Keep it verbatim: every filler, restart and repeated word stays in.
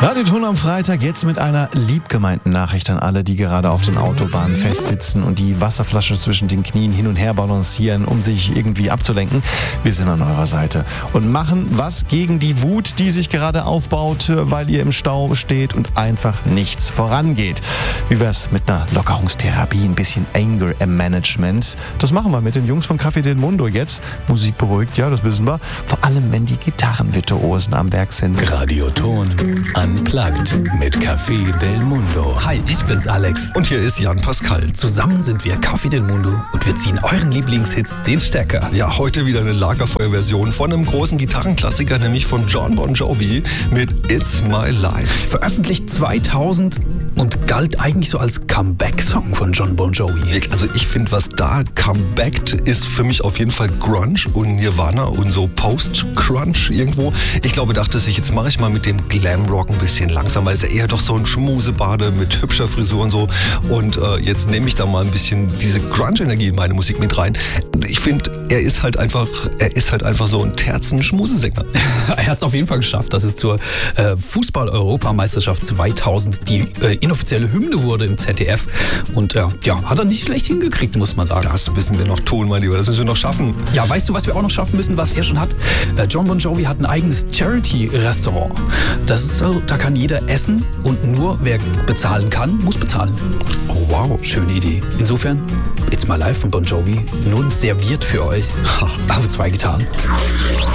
Radioton am Freitag, jetzt mit einer liebgemeinten Nachricht an alle, die gerade auf den Autobahnen festsitzen und die Wasserflasche zwischen den Knien hin und her balancieren, um sich irgendwie abzulenken. Wir sind an eurer Seite und machen was gegen die Wut, die sich gerade aufbaut, weil ihr im Stau steht und einfach nichts vorangeht. Wie wär's mit einer Lockerungstherapie, ein bisschen Anger Management? Das machen wir mit den Jungs von Café del Mundo jetzt. Musik beruhigt, ja, das wissen wir. Vor allem, wenn die Gitarrenvirtuosen am Werk sind. Radioton Unplugged mit Café del Mundo. Hi, ich bin's Alex. Und hier ist Jan Pascal. Zusammen sind wir Café del Mundo und wir ziehen euren Lieblingshits den Stecker. Ja, heute wieder eine Lagerfeuerversion von einem großen Gitarrenklassiker, nämlich von Jon Bon Jovi mit It's My Life. Veröffentlicht zweitausend und galt eigentlich so als Comeback-Song von Jon Bon Jovi. Also ich finde, was da comebackt, ist für mich auf jeden Fall Grunge und Nirvana und so Post-Crunch irgendwo. Ich glaube, dachte sich, jetzt mache ich mal mit dem Glamrock ein bisschen langsamer. Ist ja eher doch so ein Schmusebade mit hübscher Frisur und so. Und äh, jetzt nehme ich da mal ein bisschen diese Grunge-Energie in meine Musik mit rein. Ich finde, er ist halt einfach, er ist halt einfach so ein Terzen-Schmusesänger. Er hat es auf jeden Fall geschafft, dass es zur äh, Fußball-Europameisterschaft zweitausend die äh, inoffizielle Hymne wurde im Z D F. Und äh, ja, hat er nicht schlecht hingekriegt, muss man sagen. Das müssen wir noch tun, mein Lieber. Das müssen wir noch schaffen. Ja, weißt du, was wir auch noch schaffen müssen, was er schon hat? Äh, Jon Bon Jovi hat ein eigenes Charity-Restaurant. Das ist so, da kann jeder essen und nur wer bezahlen kann, muss bezahlen. Oh wow. Schöne Idee. Insofern, It's My Life von Bon Jovi nun serviert für euch. Auf zwei Gitarren.